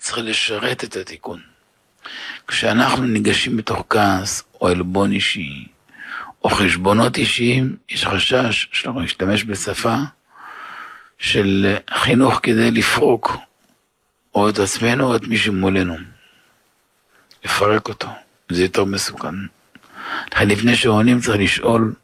צריך לשרת את התיקון. כשאנחנו ניגשים בתוך כעס, או עלבון אישי, או חשבונות אישיים, יש חשש שאנחנו נשתמש בשפה של חינוך כדי לפרוק, או את עצמנו או את מי שמולנו. לפרק אותו, זה יותר מסוכן. לכן לפני שעונים צריך לשאול,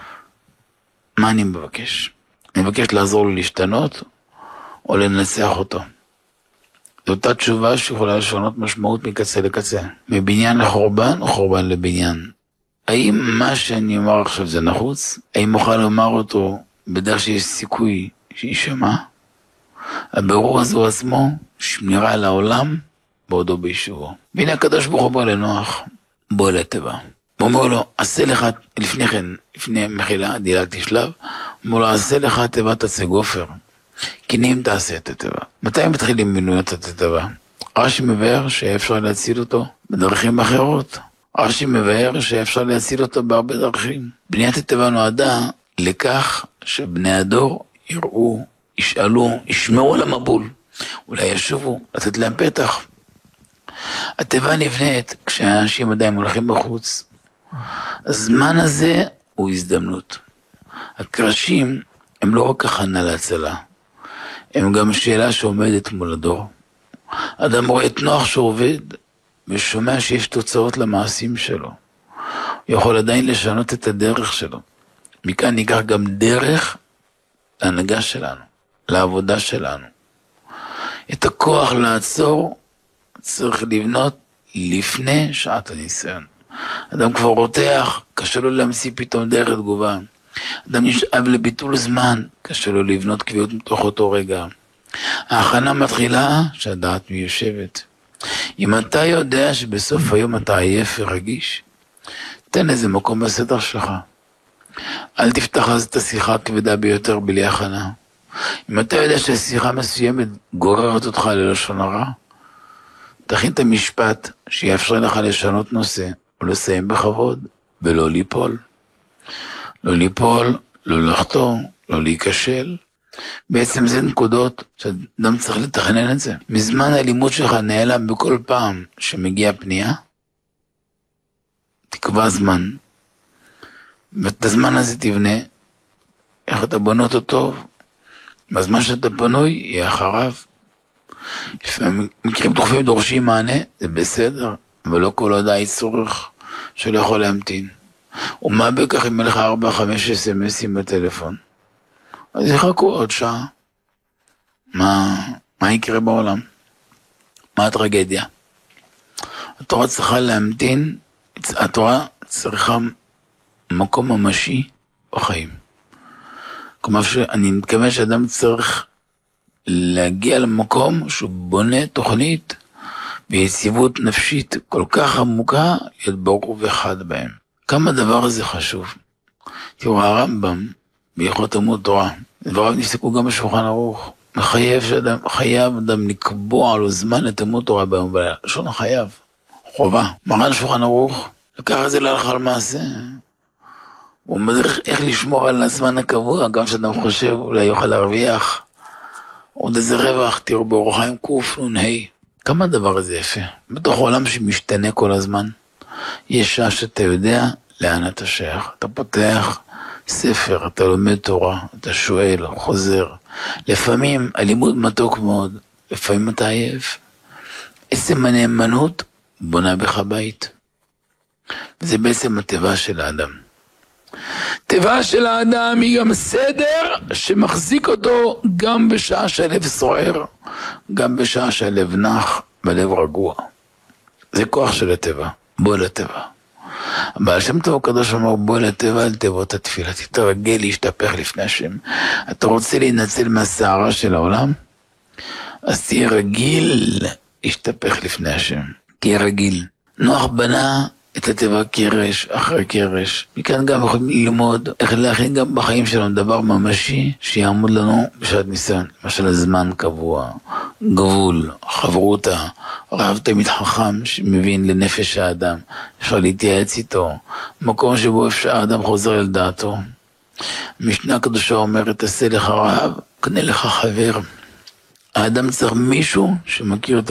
מה אני מבקש? אני מבקש לעזור לו להשתנות, או לנצח אותו. זו אותה תשובה שיכולה לשנות משמעות מקצה לקצה. מבניין לחורבן או חורבן לבניין. האם מה שאני אומר עכשיו זה נחוץ? האם אוכל לומר אותו בדרך שיש סיכוי שישמע? הבירור הזה הוא עצמו שמירה על העולם בעודו בישובו. והנה הקדוש ברוך הוא בא לנוח, בוא לטבע. הוא אומר לו, עשה לך, לפני כן, לפני מחילה, דילגתי שלב, הוא אומר לו, עשה לך תיבת עצי גופר. כי אם תעשה את הטבע. מתי מתחילים בנויות את הטבע? רש"י מבאר שאפשר להציל אותו בדרכים אחרות. רש"י מבאר שאפשר להציל אותו בהרבה דרכים. בניית הטבע נועדה לכך שבני הדור יראו, ישאלו, ישמעו על המבול. אולי ישובו, לתת להם פתח. הטבע נבנית כשאנשים עדיין הולכים בחוץ. הזמן הזה הוא הזדמנות. הקרשים הם לא רק הכנה להצלה. הם גם שאלה שעומדת מול הדור. אדם רואה את נוח שעובד ושומע שיש תוצאות למעשים שלו. הוא יכול עדיין לשנות את הדרך שלו. מכאן ניקח גם דרך להנהגה שלנו, לעבודה שלנו. את הכוח לעצור צריך לבנות לפני שעת הניסיון. אדם כבר רותח, קשה לו להמציא פתאום דרך תגובה. אדם נשאב לביטול זמן, קשה לו לבנות קביעות מתוך אותו רגע. ההכנה מתחילה שהדעת מיושבת. אם אתה יודע שבסוף היום אתה עייף ורגיש, תן איזה מקום בסדר שלך. אל תפתח אז את השיחה הכבדה ביותר בלי הכנה. אם אתה יודע שהשיחה מסוימת גוררת אותך ללשון הרע, תכין את המשפט שיאפשר לך לשנות נושא ולסיים בכבוד ולא ליפול. לא ליפול, לא לחתור, לא להיכשל. בעצם זה נקודות שאדם צריך לתכנן את זה. מזמן הלימוד שלך נעלם בכל פעם שמגיע פנייה, תקבע זמן. ואת הזמן הזה תבנה, איך אתה בונה אותו טוב. בזמן שאתה פנוי, יהיה אחריו. לפעמים מקרים דחופים דורשים מענה, זה בסדר, אבל לא כל הודעה היא צורך שלא יכול להמתין. ומה בכך אם לך 4-5 סמסים בטלפון? אז יחכו עוד שעה. מה יקרה בעולם? מה הטרגדיה? התורה צריכה להמתין, התורה צריכה מקום ממשי בחיים. כלומר שאני מתכוון שאדם צריך להגיע למקום שהוא בונה תוכנית ביציבות נפשית כל כך עמוקה, להיות ברור ואחד בהם. כמה הדבר הזה חשוב. תראו, הרמב"ם, בהלכות תלמוד תורה, דבריו נפסקו גם בשולחן ערוך. חייב אדם לקבוע לו זמן לתלמוד תורה ביום ולילה. לשון חייב, חובה. מרן שולחן ערוך, לקח את זה להלכה למעשה. הוא אומר איך לשמור על הזמן הקבוע, גם שאדם חושב אולי יוכל להרוויח. עוד איזה רווח, תראו באורח חיים קנ"ה. כמה הדבר הזה יפה. בתוך העולם שמשתנה כל הזמן, יש שעה שאתה יודע לאן אתה שייך. אתה פותח ספר, אתה לומד תורה, אתה שואל, חוזר. לפעמים הלימוד מתוק מאוד, לפעמים אתה עייף. עצם הנאמנות בונה בך בית. וזה בעצם הטבע של האדם. טבע של האדם היא גם סדר שמחזיק אותו גם בשעה שהלב סוער, גם בשעה שהלב נח והלב רגוע. זה כוח של הטבע, בוא לטבע. הבעל שם טוב הקדוש אמר, בוא לטבע אל תיבות התפילה, תתרגל להשתפך לפני השם. אתה רוצה להינצל מהסערה של העולם? אז תהיה רגיל להשתפך לפני השם. תהיה רגיל. נוח בנה את הטבע קרש אחרי קרש. מכאן גם יכולים ללמוד איך להכין גם בחיים שלנו דבר ממשי שיעמוד לנו בשעת ניסיון. למשל הזמן קבוע, גבול, חברותה, רב תמיד חכם שמבין לנפש האדם. אפשר להתייעץ איתו. מקום שבו אפשר האדם חוזר אל דעתו. המשנה הקדושה אומרת, תעשה לך רב, קנה לך חבר. האדם צריך מישהו שמכיר את